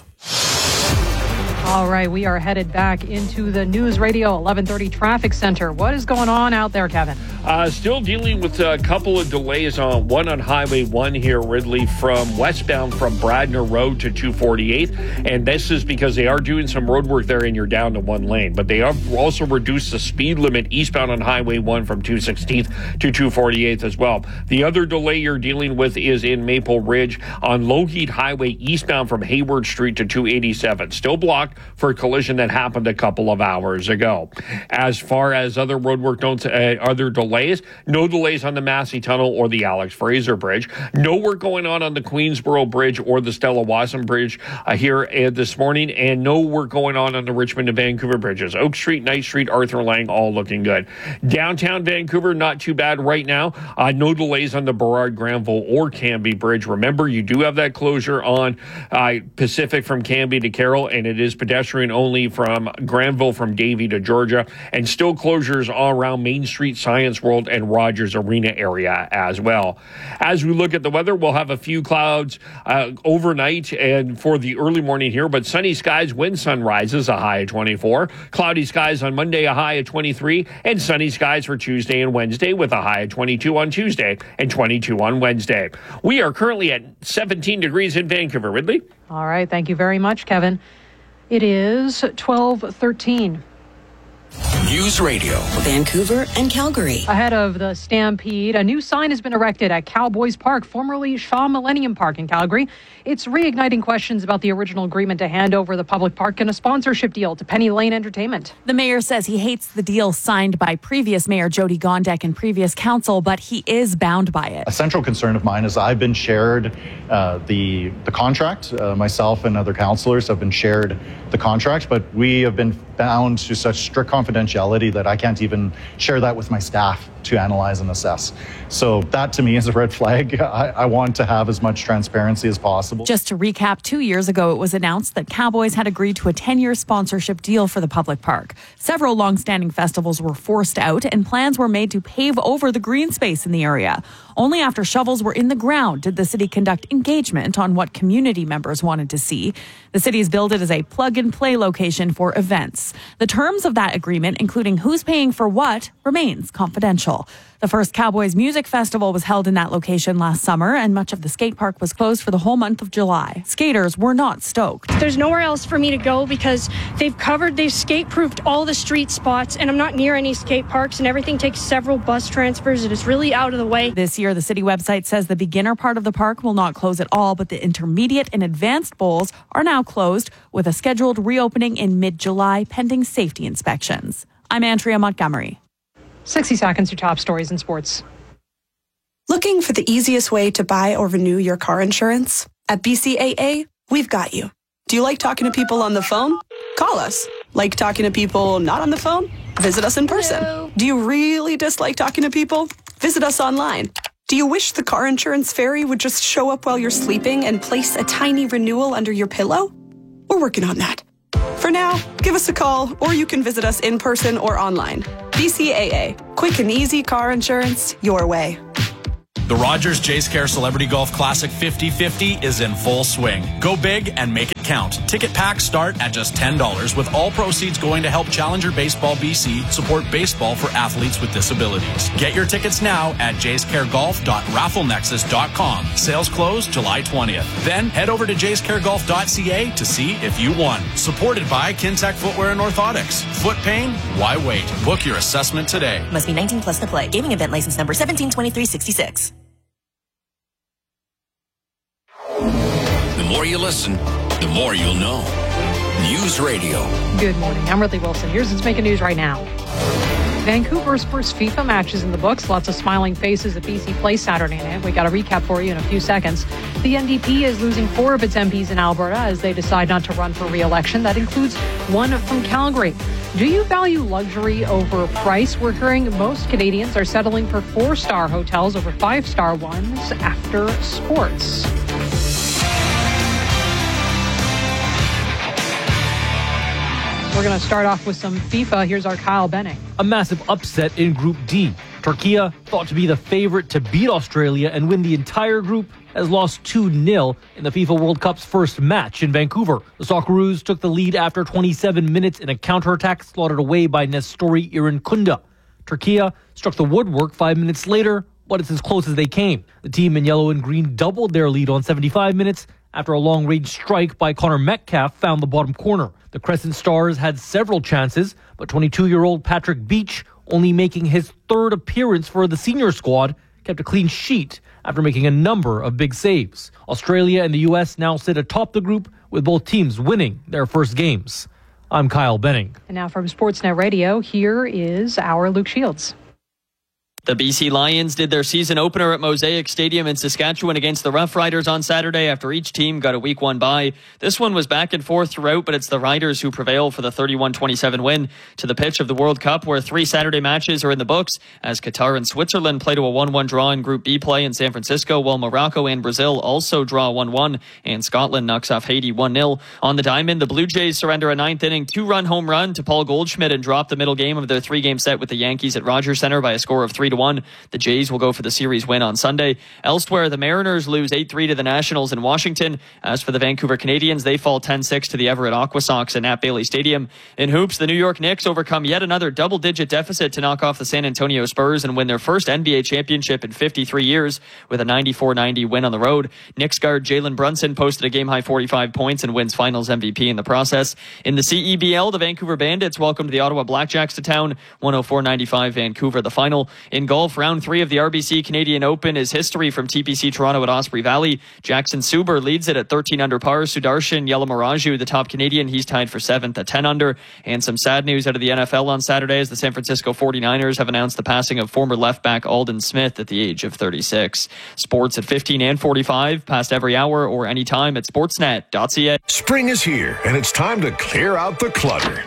All right, we are headed back into the News Radio eleven thirty Traffic Center. What is going on out there, Kevin?
Uh, still dealing with a couple of delays on one on Highway one here, Ridley, from westbound from Bradner Road to two forty-eight. And this is because they are doing some road work there and you're down to one lane. But they have also reduced the speed limit eastbound on Highway one from two sixteenth to two forty-eighth as well. The other delay you're dealing with is in Maple Ridge on Lougheed Highway eastbound from Hayward Street to two eighty-seven. Still blocked for a collision that happened a couple of hours ago. As far as other roadwork, don't uh, other delays, no delays on the Massey Tunnel or the Alex Fraser Bridge. No work going on on the Queensboro Bridge or the Stella Wasson Bridge uh, here uh, this morning, and no work going on on the Richmond to Vancouver bridges. Oak Street, Knight Street, Arthur Lang, all looking good. Downtown Vancouver, not too bad right now. Uh, no delays on the Burrard, Granville, or Cambie Bridge. Remember, you do have that closure on uh, Pacific from Cambie to Carroll, and it is pedestrian only from Granville from Davie to Georgia, and still closures all around Main Street, Science World, and Rogers Arena area as well. As we look at the weather, we'll have a few clouds uh, overnight and for the early morning here, but sunny skies when sun rises, a high of twenty-four. Cloudy skies on Monday, a high of twenty-three, and sunny skies for Tuesday and Wednesday with a high of twenty-two on Tuesday and twenty-two on Wednesday. We are currently at seventeen degrees in Vancouver. Ridley?
All right. Thank you very much, Kevin. It is twelve thirteen.
News Radio,
Vancouver and Calgary.
Ahead of the Stampede, a new sign has been erected at Cowboys Park, formerly Shaw Millennium Park in Calgary. It's reigniting questions about the original agreement to hand over the public park and a sponsorship deal to Penny Lane Entertainment.
The mayor says he hates the deal signed by previous mayor Jody Gondek and previous council, but he is bound by it.
A central concern of mine is I've been shared uh, the the contract. Uh, myself and other councillors have been shared the contract, but we have been bound to such strict confidentiality that I can't even share that with my staff to analyze and assess. So that to me is a red flag. I, I want to have as much transparency as possible.
Just to recap, two years ago it was announced that Cowboys had agreed to a ten-year sponsorship deal for the public park. Several long-standing festivals were forced out and plans were made to pave over the green space in the area. Only after shovels were in the ground did the city conduct engagement on what community members wanted to see. The city has billed it as a plug-and-play location for events. The terms of that agreement, including who's paying for what, remains confidential. The first Cowboys Music Festival was held in that location last summer, and much of the skate park was closed for the whole month of July. Skaters were not stoked.
There's nowhere else for me to go because they've covered, they've skate-proofed all the street spots, and I'm not near any skate parks, and everything takes several bus transfers. It is really out of the way.
This year, the city website says the beginner part of the park will not close at all, but the intermediate and advanced bowls are now closed, with a scheduled reopening in mid-July pending safety inspections. I'm Andrea Montgomery.
sixty seconds to top stories in sports.
Looking for the easiest way to buy or renew your car insurance? At B C A A, we've got you. Do you like talking to people on the phone? Call us. Like talking to people not on the phone? Visit us in person. Hello. Do you really dislike talking to people? Visit us online. Do you wish the car insurance fairy would just show up while you're sleeping and place a tiny renewal under your pillow? We're working on that. For now, give us a call, or you can visit us in person or online. B C A A, quick and easy car insurance your way.
The Rogers Jace Care Celebrity Golf Classic fifty fifty is in full swing. Go big and make it count. Ticket packs start at just ten dollars, with all proceeds going to help Challenger Baseball B C support baseball for athletes with disabilities. Get your tickets now at jace care golf dot raffle nexus dot com. Sales close July twentieth. Then head over to jace care golf dot c a to see if you won. Supported by Kintec Footwear and Orthotics. Foot pain? Why wait? Book your assessment today.
Must be nineteen plus to play. Gaming event license number seventeen twenty-three sixty-six.
The more you listen, the more you'll know. News Radio.
Good morning. I'm Ridley Wilson. Here's what's making news right now. Vancouver's first FIFA match is in the books. Lots of smiling faces at B C Place Saturday night. We got a recap for you in a few seconds. The N D P is losing four of its M Ps in Alberta as they decide not to run for re-election. That includes one from Calgary. Do you value luxury over price? We're hearing most Canadians are settling for four-star hotels over five-star ones after sports. We're going to start off with some FIFA. Here's our Kyle Benning.
A massive upset in Group D. Turkey, thought to be the favorite to beat Australia and win the entire group, has lost two nil in the FIFA World Cup's first match in Vancouver. The Socceroos took the lead after twenty-seven minutes in a counterattack slaughtered away by Nestori Irankunda. Turkey struck the woodwork five minutes later, but it's as close as they came. The team in yellow and green doubled their lead on seventy-five minutes after a long-range strike by Connor Metcalf found the bottom corner. The Crescent Stars had several chances, but twenty-two-year-old Patrick Beach, only making his third appearance for the senior squad, kept a clean sheet after making a number of big saves. Australia and the U S now sit atop the group, with both teams winning their first games. I'm Kyle Benning.
And now from Sportsnet Radio, here is our Luke Shields.
The B C Lions did their season opener at Mosaic Stadium in Saskatchewan against the Rough Riders on Saturday after each team got a week one bye. This one was back and forth throughout, but it's the Riders who prevail for the thirty-one twenty-seven win to the pitch of the World Cup, where three Saturday matches are in the books as Qatar and Switzerland play to a one one draw in Group B play in San Francisco, while Morocco and Brazil also draw one one, and Scotland knocks off Haiti one nil. On the diamond, the Blue Jays surrender a ninth inning two-run home run to Paul Goldschmidt and drop the middle game of their three-game set with the Yankees at Rogers Center by a score of three to one. The Jays will go for the series win on Sunday. Elsewhere, the Mariners lose eight three to the Nationals in Washington. As for the Vancouver Canadians, they fall ten six to the Everett Aquasox at Nat Bailey Stadium. In hoops, the New York Knicks overcome yet another double-digit deficit to knock off the San Antonio Spurs and win their first N B A championship in fifty-three years with a ninety-four ninety win on the road. Knicks guard Jalen Brunson posted a game-high forty-five points and wins Finals M V P in the process. In the C E B L, the Vancouver Bandits welcomed the Ottawa Blackjacks to town, one oh four ninety-five Vancouver the final. In In golf, round three of the R B C Canadian Open is history from T P C Toronto at Osprey Valley. Jackson Suber leads it at thirteen under par. Sudarshan Yalamaraju, the top Canadian, he's tied for seventh at ten under. And some sad news out of the N F L on Saturday as the San Francisco forty-niners have announced the passing of former left back Alden Smith at the age of thirty-six. Sports at fifteen and forty-five, past every hour or anytime at sportsnet dot c a.
Spring is here, and it's time to clear out the clutter.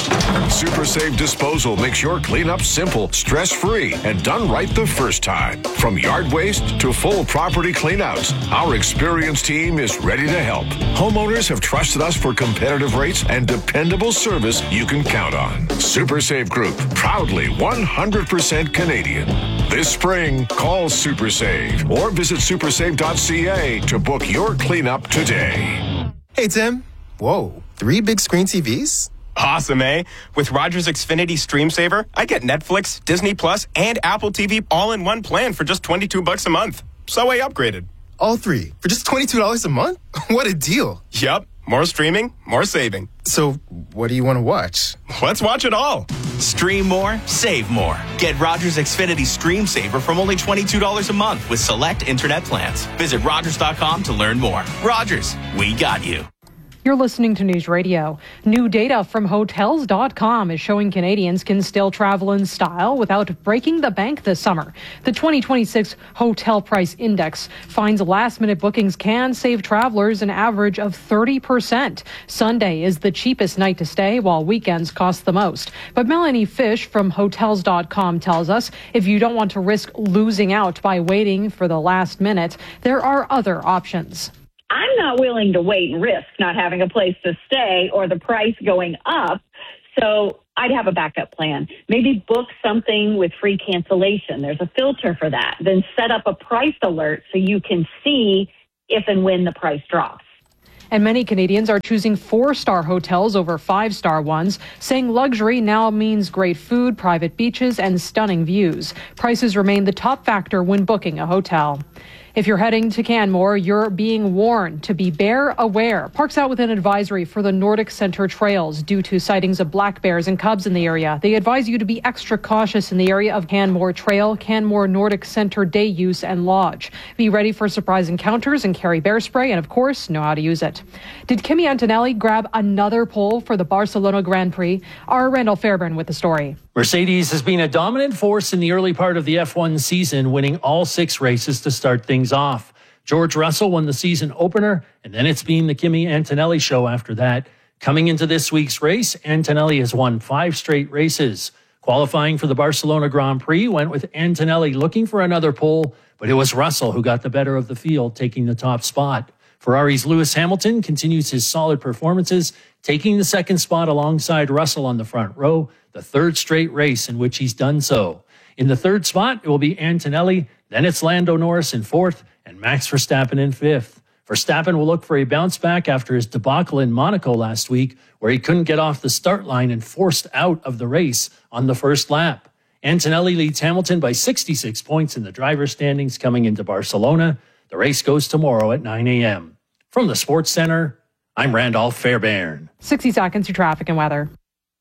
Super Save Disposal makes your cleanup simple, stress-free, and done right the first time. From yard waste to full property cleanouts, our experienced team is ready to help. Homeowners have trusted us for competitive rates and dependable service you can count on. Super Save Group, proudly one hundred percent Canadian. This spring, call Super Save or visit super save dot c a to book your cleanup today.
Hey, Tim. Whoa, three big screen T Vs? Awesome, eh? With Rogers Xfinity Stream Saver, I get Netflix, Disney Plus, and Apple T V all in one plan for just twenty-two bucks a month. So I upgraded. All three for just twenty-two dollars a month? What a deal. Yup. More streaming, more saving. So what do you want to watch? Let's watch it all.
Stream more, save more. Get Rogers Xfinity Stream Saver from only twenty-two dollars a month with select internet plans. Visit Rogers dot com to learn more. Rogers, we got you.
You're listening to News Radio. New data from Hotels dot com is showing Canadians can still travel in style without breaking the bank this summer. The twenty twenty-six Hotel Price Index finds last-minute bookings can save travelers an average of thirty percent. Sunday is the cheapest night to stay, while weekends cost the most. But Melanie Fish from Hotels dot com tells us if you don't want to risk losing out by waiting for the last minute, there are other options.
I'm not willing to wait and risk not having a place to stay or the price going up. So I'd have a backup plan. Maybe book something with free cancellation. There's a filter for that. Then set up a price alert so you can see if and when the price drops.
And many Canadians are choosing four-star hotels over five-star ones, saying luxury now means great food, private beaches, and stunning views. Prices remain the top factor when booking a hotel. If you're heading to Canmore, you're being warned to be bear aware. Parks out with an advisory for the Nordic Centre trails due to sightings of black bears and cubs in the area. They advise you to be extra cautious in the area of Canmore Trail, Canmore Nordic Centre day use and lodge. Be ready for surprise encounters and carry bear spray and, of course, know how to use it. Did Kimi Antonelli grab another pole for the Barcelona Grand Prix? Our Randall Fairbairn with the story.
Mercedes has been a dominant force in the early part of the F one season, winning all six races to start things off. George Russell won the season opener, and then it's been the Kimi Antonelli show after that. Coming into this week's race, Antonelli has won five straight races. Qualifying for the Barcelona Grand Prix went with Antonelli looking for another pole, but it was Russell who got the better of the field, taking the top spot. Ferrari's Lewis Hamilton continues his solid performances, taking the second spot alongside Russell on the front row, the third straight race in which he's done so. In the third spot, it will be Antonelli, then it's Lando Norris in fourth, and Max Verstappen in fifth. Verstappen will look for a bounce back after his debacle in Monaco last week, where he couldn't get off the start line and forced out of the race on the first lap. Antonelli leads Hamilton by sixty-six points in the driver's standings coming into Barcelona. The race goes tomorrow at nine a.m. From the Sports Center, I'm Randolph Fairbairn.
sixty seconds to traffic and weather.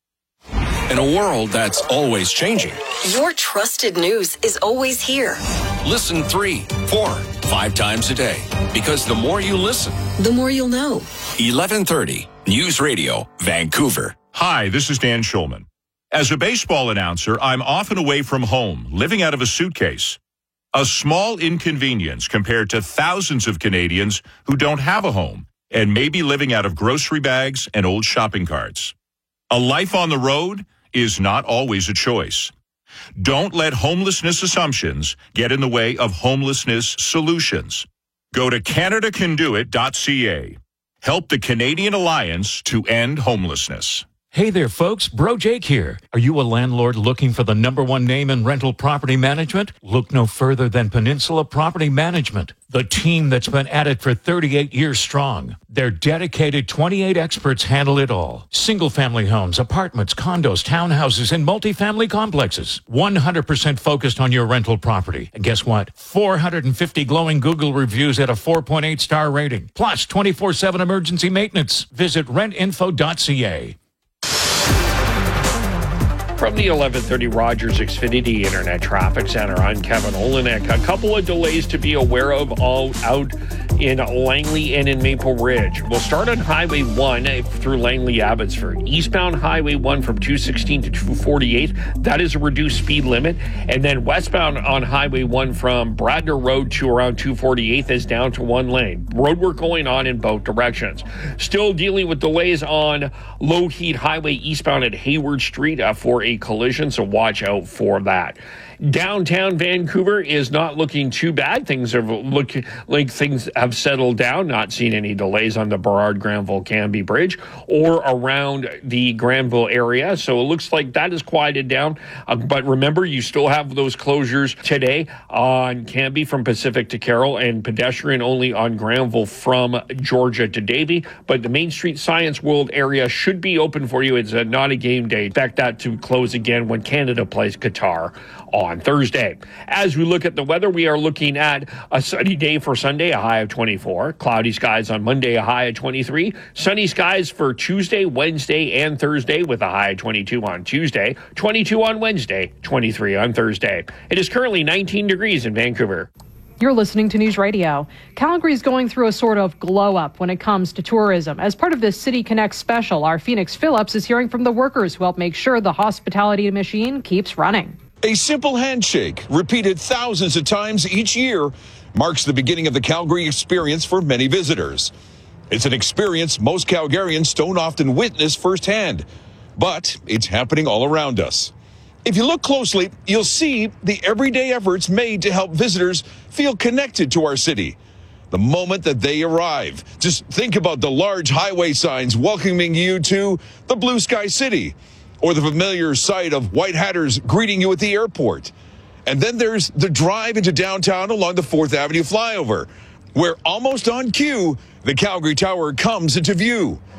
In a world that's always changing,
your trusted news is always here.
Listen three, four, five times a day. Because the more you listen,
the more you'll know.
eleven thirty News Radio, Vancouver.
Hi, this is Dan Schulman. As a baseball announcer, I'm often away from home, living out of a suitcase. A small inconvenience compared to thousands of Canadians who don't have a home and may be living out of grocery bags and old shopping carts. A life on the road is not always a choice. Don't let homelessness assumptions get in the way of homelessness solutions. Go to Canada Can Do It dot c a. Help the Canadian Alliance to End Homelessness.
Hey there, folks. Bro Jake here. Are you a landlord looking for the number one name in rental property management? Look no further than Peninsula Property Management, the team that's been at it for thirty-eight years strong. Their dedicated twenty-eight experts handle it all. Single-family homes, apartments, condos, townhouses, and multifamily complexes. one hundred percent focused on your rental property. And guess what? four hundred fifty glowing Google reviews at a four point eight star rating. Plus twenty-four seven emergency maintenance. Visit rent info dot c a.
From the eleven thirty Rogers Xfinity Internet Traffic Center, I'm Kevin Olenek. A couple of delays to be aware of all out in Langley and in Maple Ridge. We'll start on Highway one through Langley Abbotsford. Eastbound Highway one from two sixteen to two forty-eight. That is a reduced speed limit. And then westbound on Highway one from Bradner Road to around two forty-eighth is down to one lane. Roadwork going on in both directions. Still dealing with delays on Low Heat Highway eastbound at Hayward Street uh, for a collision, so watch out for that. Downtown Vancouver is not looking too bad. Things are looking like things have settled down. Not seeing any delays on the Burrard Granville Canby Bridge or around the Granville area. So it looks like that is quieted down. Uh, but remember, you still have those closures today on Canby from Pacific to Carroll and pedestrian only on Granville from Georgia to Davie. But the Main Street Science World area should be open for you. It's a, not a game day. Expect that to close again when Canada plays Qatar on Thursday. As we look at the weather, we are looking at a sunny day for Sunday, a high of twenty-four. Cloudy skies on Monday, a high of twenty-three. Sunny skies for Tuesday, Wednesday, and Thursday with a high of twenty-two on Tuesday, twenty-two on Wednesday, twenty-three on Thursday. It is currently nineteen degrees in Vancouver.
You're listening to News Radio. Calgary's going through a sort of glow up when it comes to tourism. As part of this City Connect special, our Phoenix Phillips is hearing from the workers who help make sure the hospitality machine keeps running.
A simple handshake, repeated thousands of times each year, marks the beginning of the Calgary experience for many visitors. It's an experience most Calgarians don't often witness firsthand, but it's happening all around us. If you look closely, you'll see the everyday efforts made to help visitors feel connected to our city. The moment that they arrive, just think about the large highway signs welcoming you to the Blue Sky City, or the familiar sight of white hatters greeting you at the airport. And then there's the drive into downtown along the fourth Avenue flyover, where almost on cue, the Calgary Tower comes into view.